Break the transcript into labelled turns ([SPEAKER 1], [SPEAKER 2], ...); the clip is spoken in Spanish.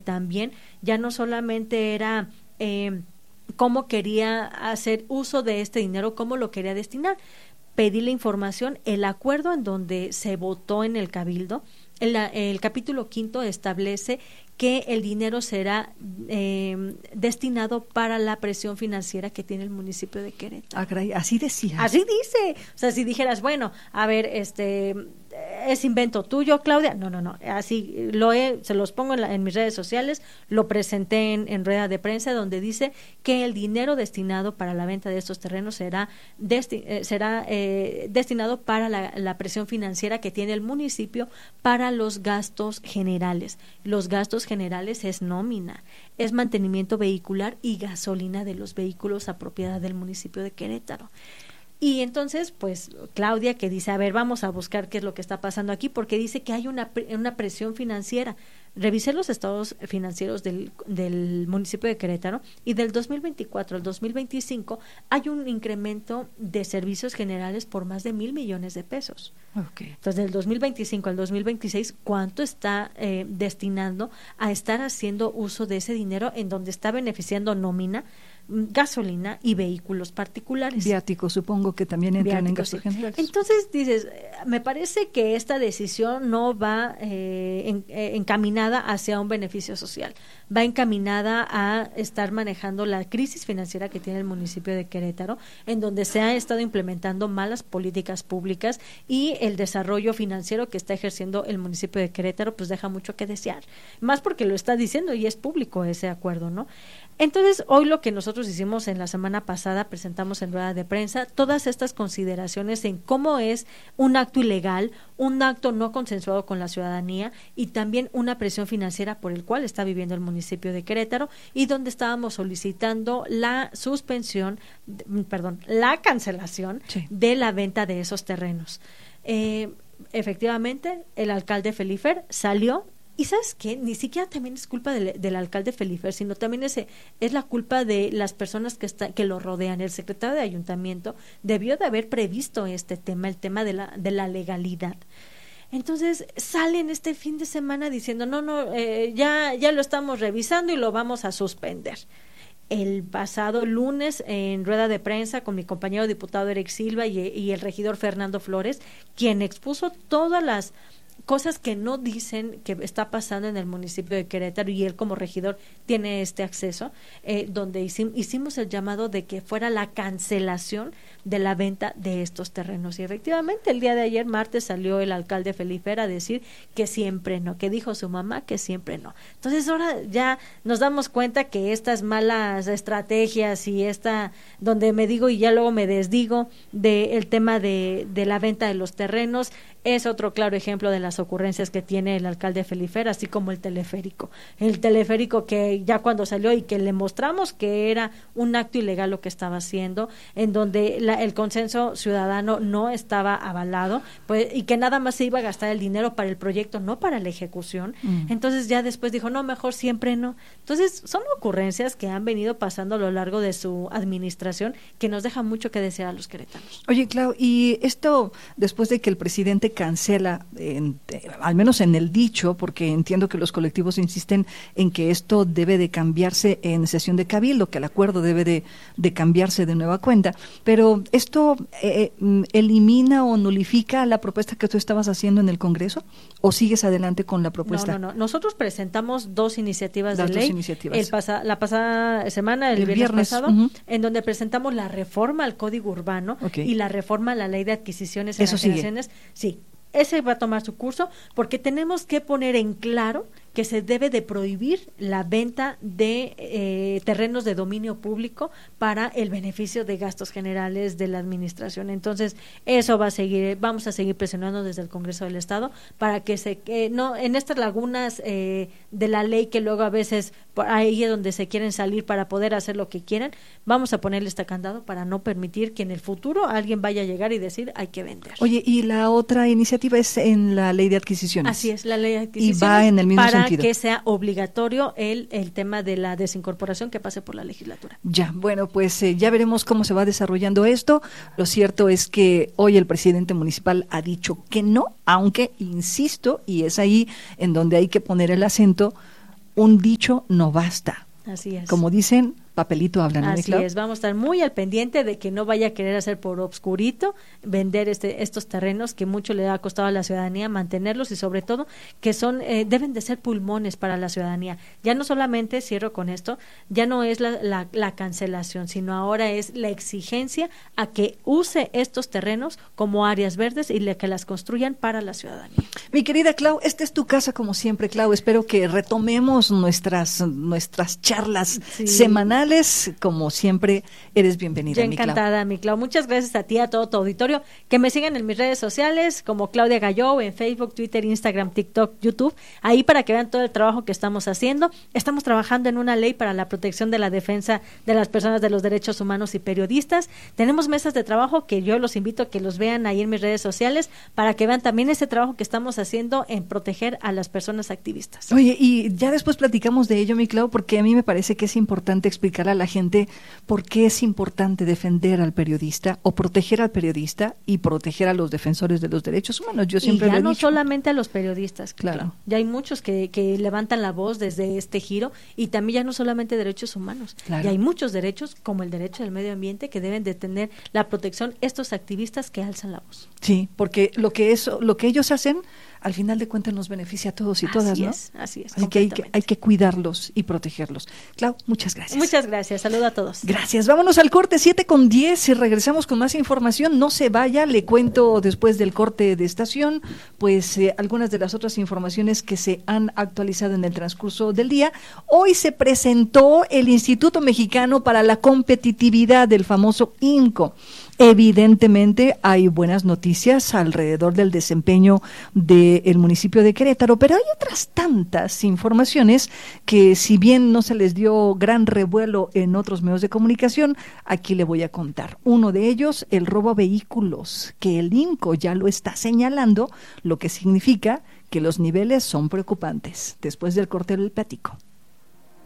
[SPEAKER 1] también ya no solamente era cómo quería hacer uso de este dinero, cómo lo quería destinar. Pedí la información, el acuerdo en donde se votó en el Cabildo, el capítulo 5 establece que el dinero será destinado para la presión financiera que tiene el municipio de Querétaro.
[SPEAKER 2] Así decía.
[SPEAKER 1] Así dice. O sea, si dijeras, bueno, a ver, es invento tuyo, Claudia. No. Así se los pongo en mis redes sociales, lo presenté en rueda de prensa, donde dice que el dinero destinado para la venta de estos terrenos será destinado para la presión financiera que tiene el municipio para los gastos generales. Los gastos generales es nómina, es mantenimiento vehicular y gasolina de los vehículos a propiedad del municipio de Querétaro. Y entonces, pues, Claudia, que dice, a ver, vamos a buscar qué es lo que está pasando aquí, porque dice que hay una presión financiera. Revisé los estados financieros del municipio de Querétaro y del 2024 al 2025 hay un incremento de servicios generales por más de 1,000 millones de pesos.
[SPEAKER 2] Okay.
[SPEAKER 1] Entonces, del 2025 al 2026, ¿cuánto está destinando a estar haciendo uso de ese dinero en donde está beneficiando nómina, gasolina y vehículos particulares?
[SPEAKER 2] Viáticos, supongo que también entran en gastos generales.
[SPEAKER 1] Entonces dices, me parece que esta decisión no va encaminada hacia un beneficio social, va encaminada a estar manejando la crisis financiera que tiene el municipio de Querétaro, en donde se ha estado implementando malas políticas públicas y el desarrollo financiero que está ejerciendo el municipio de Querétaro pues deja mucho que desear, más porque lo está diciendo y es público ese acuerdo, ¿no? Entonces, hoy lo que nosotros hicimos en la semana pasada, presentamos en rueda de prensa todas estas consideraciones en cómo es un acto ilegal, un acto no consensuado con la ciudadanía y también una presión financiera por el cual está viviendo el municipio de Querétaro y donde estábamos solicitando la cancelación de la venta de esos terrenos. Efectivamente, el alcalde Felifer salió. Y ¿sabes qué? Ni siquiera también es culpa del alcalde Felifer, sino también es la culpa de las personas que lo rodean. El secretario de ayuntamiento debió de haber previsto este tema, el tema de la legalidad. Entonces salen este fin de semana diciendo, ya lo estamos revisando y lo vamos a suspender. El pasado lunes, en rueda de prensa con mi compañero diputado Eric Silva y el regidor Fernando Flores, quien expuso todas las cosas que no dicen que está pasando en el municipio de Querétaro, y él como regidor tiene este acceso, donde hicimos el llamado de que fuera la cancelación de la venta de estos terrenos. Y efectivamente, el día de ayer, martes, salió el alcalde Felifer a decir que siempre no, que dijo su mamá que siempre no. Entonces, ahora ya nos damos cuenta que estas malas estrategias y donde me digo y ya luego me desdigo del tema de la venta de los terrenos, es otro claro ejemplo de las ocurrencias que tiene el alcalde Felifer, así como el teleférico. El teleférico que ya cuando salió y que le mostramos que era un acto ilegal lo que estaba haciendo, en donde el consenso ciudadano no estaba avalado, pues, y que nada más se iba a gastar el dinero para el proyecto, no para la ejecución. Entonces ya después dijo, no, mejor siempre no. Entonces son ocurrencias que han venido pasando a lo largo de su administración que nos deja mucho que desear a los queretanos.
[SPEAKER 2] Oye, Clau, y esto después de que el presidente cancela, al menos en el dicho, porque entiendo que los colectivos insisten en que esto debe de cambiarse en sesión de cabildo, que el acuerdo debe de cambiarse de nueva cuenta, pero ¿esto elimina o nulifica la propuesta que tú estabas haciendo en el Congreso o sigues adelante con la propuesta?
[SPEAKER 1] No. Nosotros presentamos dos iniciativas de ley. La pasada semana, el viernes pasado, en donde presentamos la reforma al Código Urbano y la reforma a la Ley de Adquisiciones y Enajenaciones. Sí, ese va a tomar su curso porque tenemos que poner en claro que se debe de prohibir la venta de terrenos de dominio público para el beneficio de gastos generales de la administración. Entonces, eso va a seguir, vamos a seguir presionando desde el Congreso del Estado para que no en estas lagunas de la ley que luego a veces ahí es donde se quieren salir para poder hacer lo que quieran, vamos a ponerle este candado para no permitir que en el futuro alguien vaya a llegar y decir hay que vender.
[SPEAKER 2] Oye, y la otra iniciativa es en la Ley de Adquisiciones.
[SPEAKER 1] Así es, la Ley de Adquisiciones.
[SPEAKER 2] Y va en el mismo sentido.
[SPEAKER 1] Que sea obligatorio el tema de la desincorporación que pase por la legislatura.
[SPEAKER 2] Ya, bueno, pues ya veremos cómo se va desarrollando esto. Lo cierto es que hoy el presidente municipal ha dicho que no, aunque, insisto, y es ahí en donde hay que poner el acento, un dicho no basta.
[SPEAKER 1] Así es.
[SPEAKER 2] Como dicen, papelito habla, ¿no,
[SPEAKER 1] Así es, vamos a estar muy al pendiente de que no vaya a querer hacer por obscurito, vender estos terrenos que mucho le ha costado a la ciudadanía mantenerlos y sobre todo que son deben de ser pulmones para la ciudadanía. Ya no solamente, cierro con esto, ya no es la cancelación, sino ahora es la exigencia a que use estos terrenos como áreas verdes y que las construyan para la ciudadanía.
[SPEAKER 2] Mi querida Clau, esta es tu casa como siempre, Clau. Espero que retomemos nuestras charlas semanales. Como siempre, eres bienvenida,
[SPEAKER 1] Yo encantada, mi Clau. Muchas gracias a ti, a todo tu auditorio. Que me sigan en mis redes sociales como Claudia Galló, en Facebook, Twitter, Instagram, TikTok, YouTube. Ahí para que vean todo el trabajo que estamos haciendo. Estamos trabajando en una ley para la protección de la defensa de las personas, de los derechos humanos y periodistas. Tenemos mesas de trabajo que yo los invito a que los vean ahí en mis redes sociales para que vean también ese trabajo que estamos haciendo en proteger a las personas activistas.
[SPEAKER 2] Oye, y ya después platicamos de ello, mi Clau, porque a mí me parece que es importante explicar a la gente por qué es importante defender al periodista o proteger al periodista y proteger a los defensores de los derechos humanos. Yo siempre
[SPEAKER 1] y ya
[SPEAKER 2] lo he
[SPEAKER 1] no
[SPEAKER 2] dicho.
[SPEAKER 1] Solamente a los periodistas,
[SPEAKER 2] claro.
[SPEAKER 1] Ya hay muchos que levantan la voz desde este giro y también ya no solamente derechos humanos,
[SPEAKER 2] claro.
[SPEAKER 1] Y hay muchos derechos como el derecho del medio ambiente que deben de tener la protección estos activistas que alzan la voz.
[SPEAKER 2] Sí, porque lo que ellos hacen al final de cuentas nos beneficia a todos y todas, ¿no?
[SPEAKER 1] Así es.
[SPEAKER 2] Así que hay que cuidarlos y protegerlos. Clau, muchas gracias.
[SPEAKER 1] Muchas gracias. Saludo a todos.
[SPEAKER 2] Gracias. Vámonos al corte 7:10 y regresamos con más información. No se vaya, le cuento después del corte de estación, pues algunas de las otras informaciones que se han actualizado en el transcurso del día. Hoy se presentó el Instituto Mexicano para la Competitividad, del famoso IMCO. Evidentemente hay buenas noticias alrededor del desempeño del municipio de Querétaro, pero hay otras tantas informaciones que, si bien no se les dio gran revuelo en otros medios de comunicación, aquí le voy a contar. Uno de ellos, el robo a vehículos, que el IMCO ya lo está señalando, lo que significa que los niveles son preocupantes. Después del corte del platico.